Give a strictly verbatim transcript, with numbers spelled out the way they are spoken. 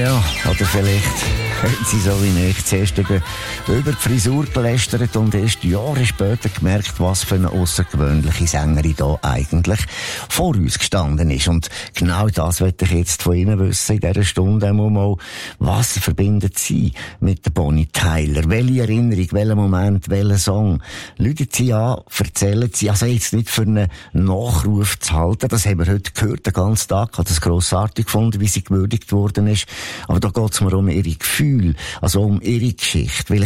Ja, oder vielleicht haben sie so wie ich zuerst über, über die Frisur gelästert und erst Jahre später gemerkt, was für eine außergewöhnliche Sängerin da eigentlich vor uns gestanden ist. Und genau das wollte ich jetzt von Ihnen wissen in dieser Stunde mal. Was verbindet Sie mit der Bonnie Tyler? Welche Erinnerung, welcher Moment, welcher Song? Läuten Sie an, erzählen Sie, also jetzt nicht für einen Nachruf zu halten, das haben wir heute gehört, den ganzen Tag, ich habe das grossartig gefunden, wie sie gewürdigt worden ist. Aber da geht es mir um ihre Gefühle, also um ihre Geschichte. Weil